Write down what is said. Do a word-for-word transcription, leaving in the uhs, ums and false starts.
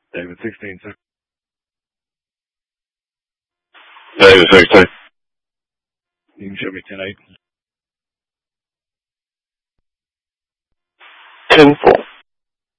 David sixteen, sir. David sixteen. You can show me ten eight. ten four.